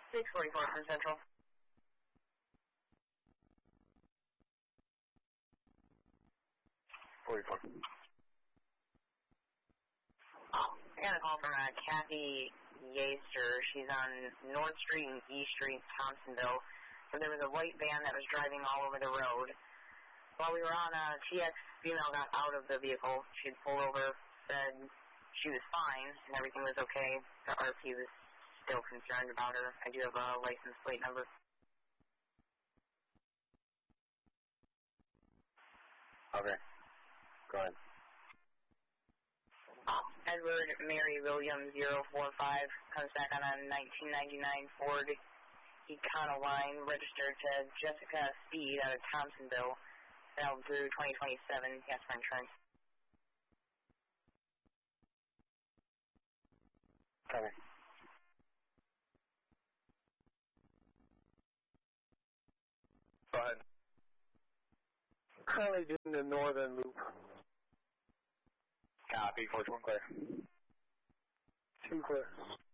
644 from Central. 44. I got a call from Kathy Yaster. She's on North Street and E Street, Thompsonville. So there was a white van that was driving all over the road. While we were on, TX female got out of the vehicle. She'd pulled over, said she was fine and everything was okay. The RP was still concerned about her. I do have a license plate number. Okay. Go ahead. Edward Mary Williams 045 comes back on a 1999 Ford Econoline registered to Jessica Speed out of Thompsonville. Valid through 2027. Yes, for insurance. Okay. Go ahead. Currently doing the northern loop. Copy, 41 clear. 2 clear.